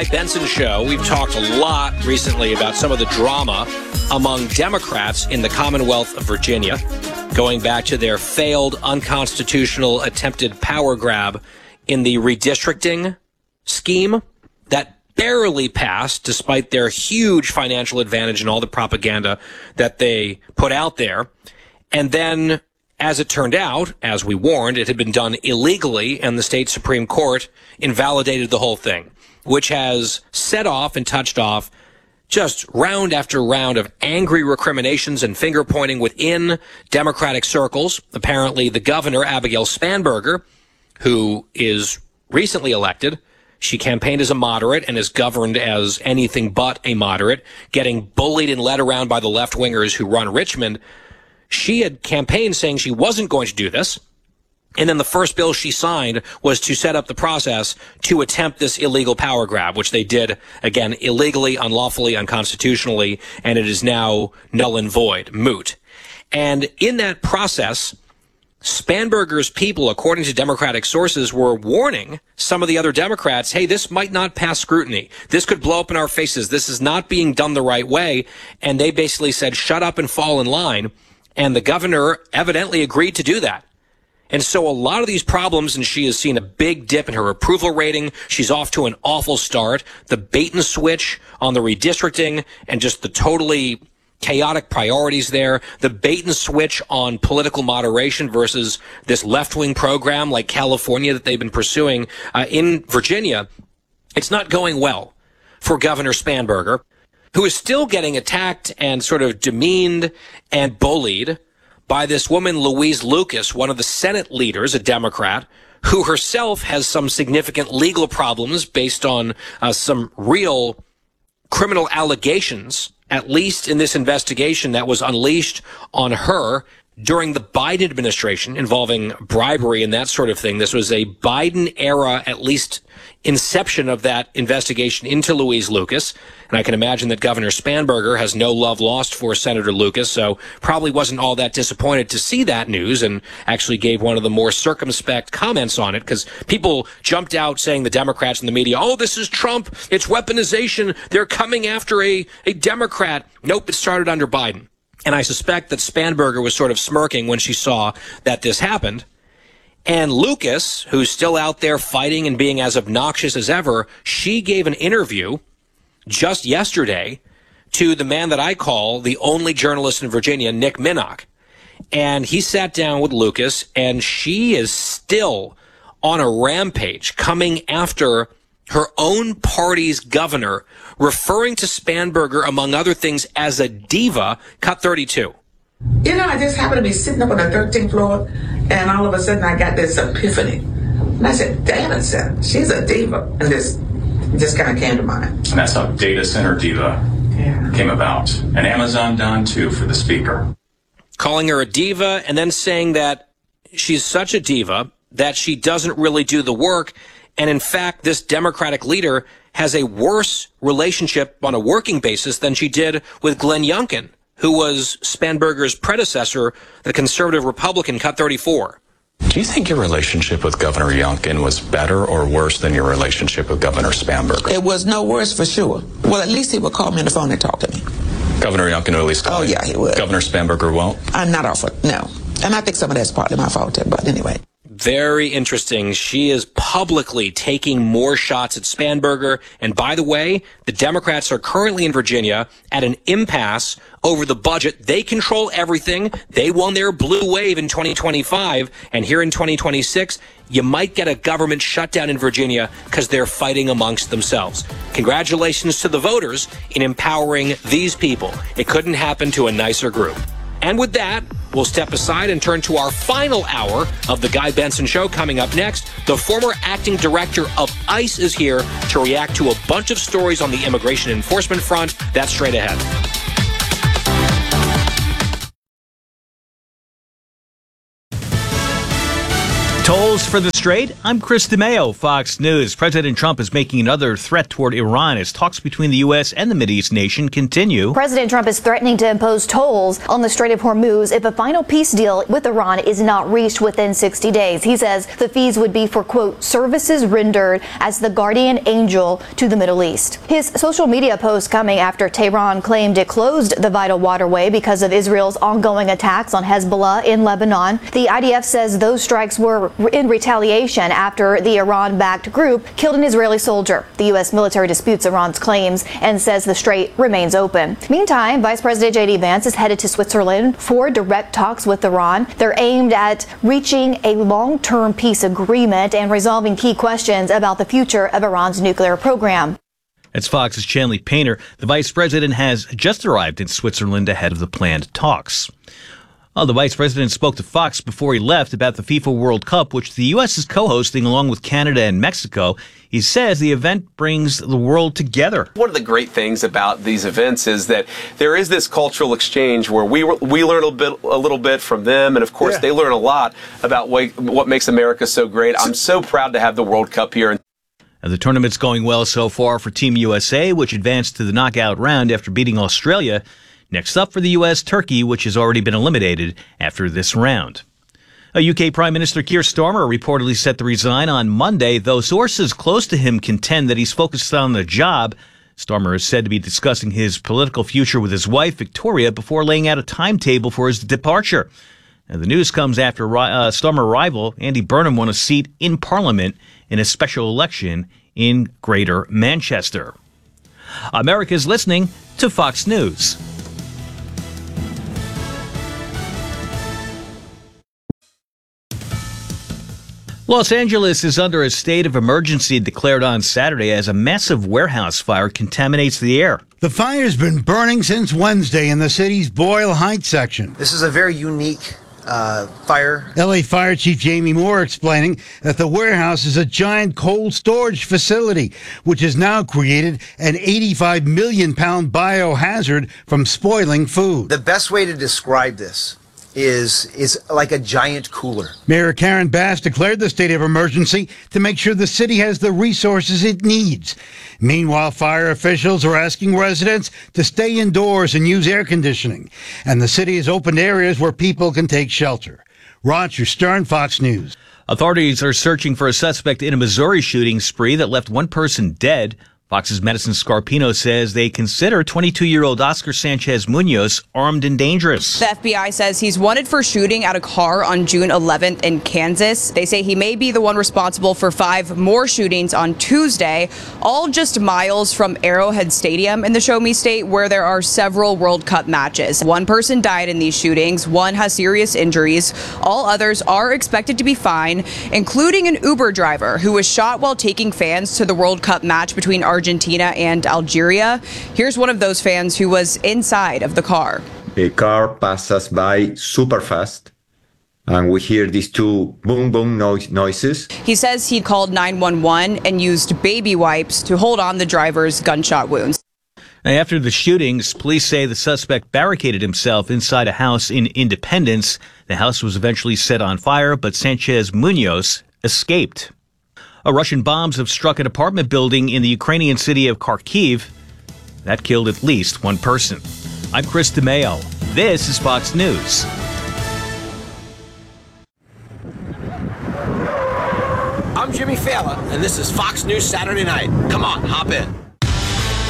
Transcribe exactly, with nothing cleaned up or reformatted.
Benson Show. We've talked a lot recently about some of the drama among Democrats in the Commonwealth of Virginia, going back to their failed unconstitutional attempted power grab in the redistricting scheme that barely passed despite their huge financial advantage and all the propaganda that they put out there. And then, as it turned out, as we warned, it had been done illegally, and the state Supreme Court invalidated the whole thing, which has set off and touched off just round after round of angry recriminations and finger-pointing within Democratic circles. Apparently, the governor, Abigail Spanberger, who is recently elected, she campaigned as a moderate and is governed as anything but a moderate, getting bullied and led around by the left-wingers who run Richmond. She had campaigned saying she wasn't going to do this. And then the first bill she signed was to set up the process to attempt this illegal power grab, which they did, again, illegally, unlawfully, unconstitutionally, and it is now null and void, moot. And in that process, Spanberger's people, according to Democratic sources, were warning some of the other Democrats, hey, this might not pass scrutiny. This could blow up in our faces. This is not being done the right way. And they basically said, shut up and fall in line. And the governor evidently agreed to do that. And so a lot of these problems, and she has seen a big dip in her approval rating. She's off to an awful start. The bait and switch on the redistricting and just the totally chaotic priorities there, the bait and switch on political moderation versus this left-wing program like California that they've been pursuing uh, in Virginia. It's not going well for Governor Spanberger, who is still getting attacked and sort of demeaned and bullied by this woman, Louise Lucas, one of the Senate leaders, a Democrat, who herself has some significant legal problems based on uh, some real criminal allegations, at least in this investigation that was unleashed on her during the Biden administration involving bribery and that sort of thing. This was a Biden era, at least inception of that investigation into Louise Lucas. And I can imagine that Governor Spanberger has no love lost for Senator Lucas, so probably wasn't all that disappointed to see that news and actually gave one of the more circumspect comments on it, because people jumped out saying, the Democrats and the media, oh, this is Trump, it's weaponization, they're coming after a, a Democrat. Nope, it started under Biden. And I suspect that Spanberger was sort of smirking when she saw that this happened. And Lucas, who's still out there fighting and being as obnoxious as ever, she gave an interview just yesterday to the man that I call the only journalist in Virginia, Nick Minnock. And he sat down with Lucas, and she is still on a rampage coming after her own party's governor, referring to Spanberger, among other things, as a diva. Cut thirty-two. You know, I just happened to be sitting up on the thirteenth floor, and all of a sudden I got this epiphany. And I said, damn it, Sam, she's a diva. And this just kind of came to mind. And that's how Data Center Diva yeah. came about. And Amazon Don, too, for the speaker. Calling her a diva and then saying that she's such a diva that she doesn't really do the work. And in fact, this Democratic leader has a worse relationship on a working basis than she did with Glenn Youngkin, who was Spanberger's predecessor, the conservative Republican. Cut thirty-four. Do you think your relationship with Governor Youngkin was better or worse than your relationship with Governor Spanberger? It was no worse for sure. Well, at least he would call me on the phone and talk to me. Governor Youngkin will at least call Oh, you. yeah, he would. Governor Spanberger won't? I'm not off it, no. And I think some of that's partly my fault, too, but anyway. Very interesting. She is publicly taking more shots at Spanberger. And by the way, the Democrats are currently in Virginia at an impasse over the budget. They control everything. They won their blue wave in twenty twenty-five. And here in twenty twenty-six, you might get a government shutdown in Virginia because they're fighting amongst themselves. Congratulations to the voters in empowering these people. It couldn't happen to a nicer group. And with that, we'll step aside and turn to our final hour of the Guy Benson Show. Coming up next, the former acting director of ICE is here to react to a bunch of stories on the immigration enforcement front. That's straight ahead. Toll tolls for the Strait. I'm Chris DeMeo, Fox News. President Trump is making another threat toward Iran as talks between the U S and the Mideast nation continue. President Trump is threatening to impose tolls on the Strait of Hormuz if a final peace deal with Iran is not reached within sixty days. He says the fees would be for, quote, services rendered as the guardian angel to the Middle East. His social media post coming after Tehran claimed it closed the vital waterway because of Israel's ongoing attacks on Hezbollah in Lebanon. The I D F says those strikes were in retaliation after the Iran-backed group killed an Israeli soldier. The U S military disputes Iran's claims and says the strait remains open. Meantime, Vice President J D Vance is headed to Switzerland for direct talks with Iran. They're aimed at reaching a long-term peace agreement and resolving key questions about the future of Iran's nuclear program. That's Fox's Chanley Painter. The vice president has just arrived in Switzerland ahead of the planned talks. Well, the vice president spoke to Fox before he left about the FIFA World Cup, which the U S is co-hosting along with Canada and Mexico. He says the event brings the world together. One of the great things about these events is that there is this cultural exchange where we we learn a bit, a little bit from them, and of course yeah. they learn a lot about what, what makes America so great. I'm so proud to have the World Cup here. Now, the tournament's going well so far for Team U S A, which advanced to the knockout round after beating Australia. Next up for the U S, Turkey, which has already been eliminated after this round. A U K Prime Minister Keir Starmer reportedly set to resign on Monday, though sources close to him contend that he's focused on the job. Starmer is said to be discussing his political future with his wife, Victoria, before laying out a timetable for his departure. Now, the news comes after uh, Starmer rival Andy Burnham won a seat in Parliament in a special election in Greater Manchester. America's listening to Fox News. Los Angeles is under a state of emergency declared on Saturday as a massive warehouse fire contaminates the air. The fire's been burning since Wednesday in the city's Boyle Heights section. This is a very unique uh, fire. L A Fire Chief Jamie Moore explaining that the warehouse is a giant cold storage facility, which has now created an eighty-five million pound biohazard from spoiling food. The best way to describe this is is like a giant cooler. Mayor Karen Bass declared the state of emergency to make sure the city has the resources it needs. Meanwhile, fire officials are asking residents to stay indoors and use air conditioning. And the city has opened areas where people can take shelter. Roger Stern, Fox News. Authorities are searching for a suspect in a Missouri shooting spree that left one person dead. Fox's Madison Scarpino says they consider twenty-two-year-old Oscar Sanchez Munoz armed and dangerous. The F B I says he's wanted for shooting at a car on June eleventh in Kansas. They say he may be the one responsible for five more shootings on Tuesday, all just miles from Arrowhead Stadium in the Show Me State, where there are several World Cup matches. One person died in these shootings. One has serious injuries. All others are expected to be fine, including an Uber driver who was shot while taking fans to the World Cup match between Argentina Argentina and Algeria. Here's one of those fans who was inside of the car. A car passes by super fast, and we hear these two boom, boom noise noises. He says he called nine one one and used baby wipes to hold on the driver's gunshot wounds. After the shootings, police say the suspect barricaded himself inside a house in Independence. The house was eventually set on fire, but Sanchez Munoz escaped. A Russian bombs have struck an apartment building in the Ukrainian city of Kharkiv. That killed at least one person. I'm Chris DeMeo. This is Fox News. I'm Jimmy Fallon, and this is Fox News Saturday Night. Come on, hop in.